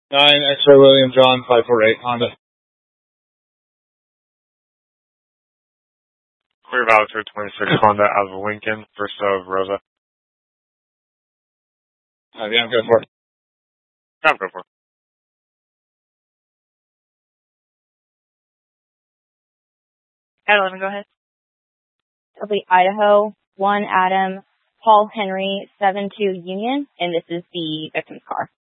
9 X-ray William John 548 Honda. Clear valid for 26 Honda out of Lincoln, first of Rosa. Yeah, I'm good for it. Yeah, I'm good for it. At 11, go ahead. It'll be Idaho 1 Adam Paul Henry 72 Union, and this is the victim's car.